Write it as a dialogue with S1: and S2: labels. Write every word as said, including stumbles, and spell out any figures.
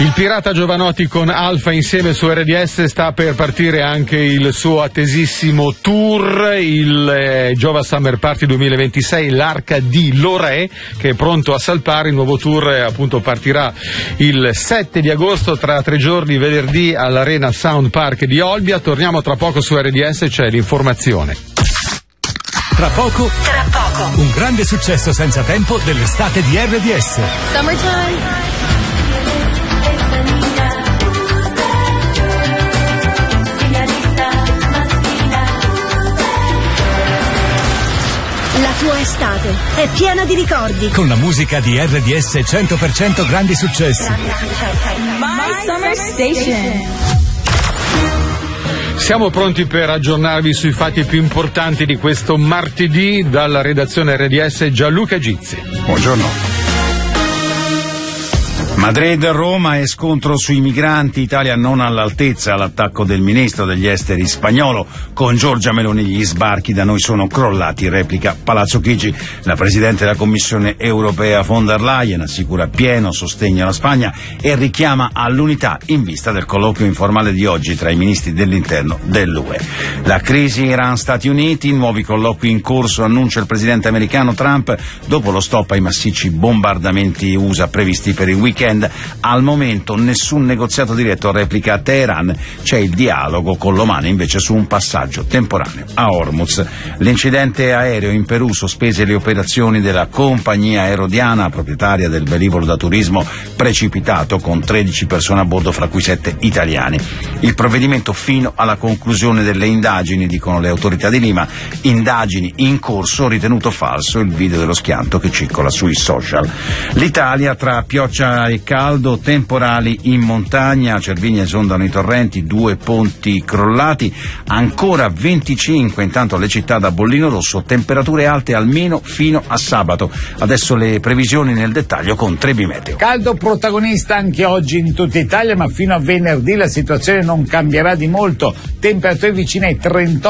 S1: Il pirata Giovanotti con Alfa insieme su R D S sta per partire anche il suo attesissimo tour, il eh, Giova Summer Party duemilaventisei, l'Arca di Lorè, che è pronto a salpare. Il nuovo tour eh, appunto partirà il sette di agosto, tra tre giorni, venerdì, all'Arena Sound Park di Olbia. Torniamo tra poco su R D S, c'è l'informazione.
S2: Tra poco, tra poco, un grande successo senza tempo dell'estate di R D S.
S3: Summertime.
S4: La tua estate è piena di ricordi.
S2: Con la musica di R D S cento per cento grandi successi.
S3: My Summer Station.
S1: Siamo pronti per aggiornarvi sui fatti più importanti di questo martedì. Dalla redazione R D S, Gianluca Gizzi.
S5: Buongiorno. Madrid-Roma e scontro sui migranti, Italia non all'altezza, l'attacco del ministro degli esteri spagnolo. Con Giorgia Meloni gli sbarchi da noi sono crollati, replica Palazzo Chigi. La Presidente della Commissione Europea von der Leyen assicura pieno sostegno alla Spagna e richiama all'unità in vista del colloquio informale di oggi tra i ministri dell'interno dell'U E. La crisi Iran-Stati Uniti, nuovi colloqui in corso, annuncia il presidente americano Trump dopo lo stop ai massicci bombardamenti U S A previsti per il weekend. Al momento nessun negoziato diretto, replica Teheran. C'è il dialogo con l'Oman invece su un passaggio temporaneo a Hormuz. L'incidente aereo in Perù, sospese le operazioni della compagnia aerodiana proprietaria del velivolo da turismo precipitato con tredici persone a bordo, fra cui sette italiani. Il provvedimento fino alla conclusione delle indagini, dicono le autorità di Lima. Indagini in corso, ritenuto falso il video dello schianto che circola sui social. L'Italia tra pioggia e caldo, temporali in montagna, a Cervinia esondano i torrenti, due ponti crollati, ancora venticinque intanto le città da bollino rosso, temperature alte almeno fino a sabato. Adesso le previsioni nel dettaglio con Trebi Meteo.
S6: Caldo protagonista anche oggi in tutta Italia, ma fino a venerdì la situazione non cambierà di molto, temperature vicine ai trentotto